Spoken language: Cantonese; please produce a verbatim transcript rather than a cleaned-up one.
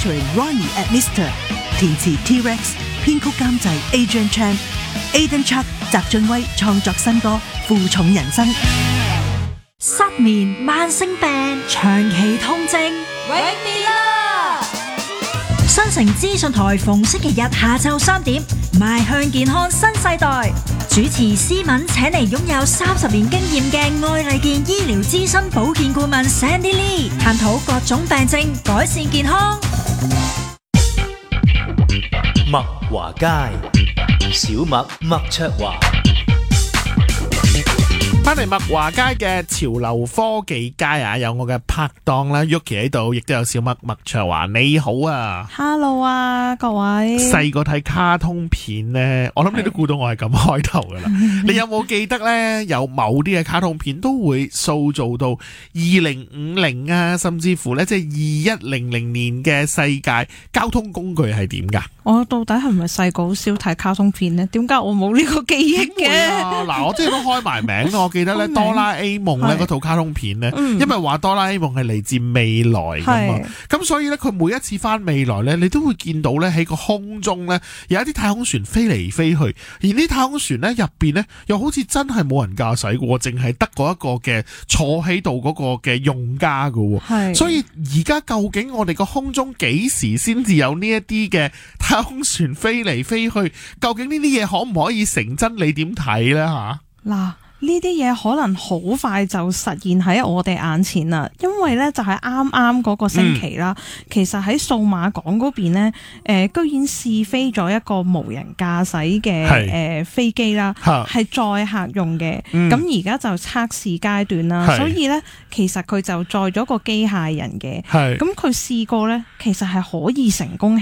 Featuring Ronnie at Mister 填詞 T-Rex， 編曲監製 Adrian Chan。Aiden Chuck 澤俊威創作新歌《負重人生》。 失眠、慢性病、長期痛症，永別啦！新城資訊台逢星期日下晝三點，邁向健康新世代。主持思敏請嚟擁有三十年經驗嘅愛麗健醫療資深保健顧問 Sandy Lee， 探討各種病症，改善健康。 麥華街，小麥麥卓華。 翻嚟麥華街嘅潮流科技街啊，有我嘅拍檔啦 Yuki 喺度，亦都有小麥麥卓華。你好啊 Hello 啊，各位。 細個睇卡通片呢，我諗你都估到我係咁開頭噶啦。你有冇記得呢？有某啲嘅卡通片都會塑造到二零五零啊，甚至乎呢，即係二一零零年嘅世界交通工具係點噶？ 我到底係咪細個好少睇卡通片呢？點解我冇呢個記憶嘅？ 嗱，我即係都開埋名咯。我記得咧哆啦 A 夢咧嗰套卡通片咧，因為話哆啦 A 夢係嚟自未來噶嘛，咁所以咧佢每一次翻未來咧，你都會見到咧喺個空中咧有一啲太空船飛嚟飛去，而呢太空船咧入邊咧又好似真係冇人駕駛過，淨係得嗰一個嘅坐喺度嗰個嘅用家噶。所以而家究竟我哋個空中幾時先至有呢一啲嘅太空船飛嚟飛去？究竟呢啲嘢可唔可以成真？你點睇呢？吓嗱。呢啲嘢可能好快就實現喺我哋眼前啦，因為咧就係啱啱嗰個星期啦，嗯、其實喺數碼港嗰邊咧，誒、呃、居然試飛咗一個無人駕駛嘅誒飛機啦，係載客用嘅，咁而家就測試階段啦，所以咧其實佢就載咗個機械人嘅，咁佢試過咧，其實係可以成功